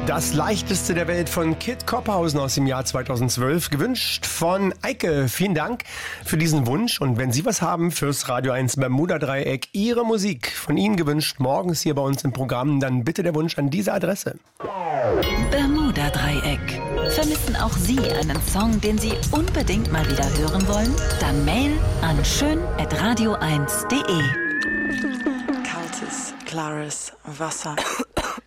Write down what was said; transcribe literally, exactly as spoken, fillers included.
Das leichteste der Welt von Kid Kopperhausen aus dem Jahr zweitausendzwölf. Gewünscht von Eike. Vielen Dank für diesen Wunsch. Und wenn Sie was haben fürs Radio eins Bermuda-Dreieck, Ihre Musik von Ihnen gewünscht, morgens hier bei uns im Programm, dann bitte der Wunsch an diese Adresse. Bermuda-Dreieck. Vermissen auch Sie einen Song, den Sie unbedingt mal wieder hören wollen? Dann mail an schön at radio eins punkt de. Kaltes, klares Wasser.